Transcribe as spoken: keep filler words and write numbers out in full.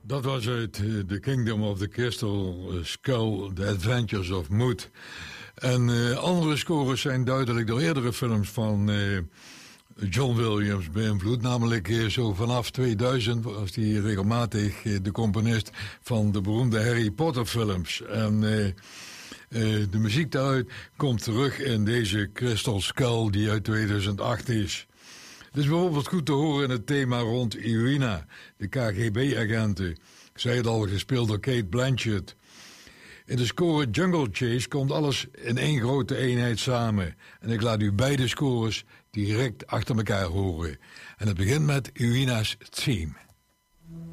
Dat was uit uh, The Kingdom of the Crystal Skull, The Adventures of Mood. En uh, andere scores zijn duidelijk door eerdere films van uh, John Williams beïnvloed. Namelijk uh, zo vanaf tweeduizend was hij regelmatig uh, de componist van de beroemde Harry Potter films. En uh, uh, de muziek daaruit komt terug in deze Crystal Skull die uit tweeduizend acht is. Het is bijvoorbeeld goed te horen in het thema rond Irina, de K G B-agenten. Ik zei het al, gespeeld door Cate Blanchett. In de score Jungle Chase komt alles in één grote eenheid samen. En ik laat u beide scores direct achter elkaar horen. En het begint met Irina's theme.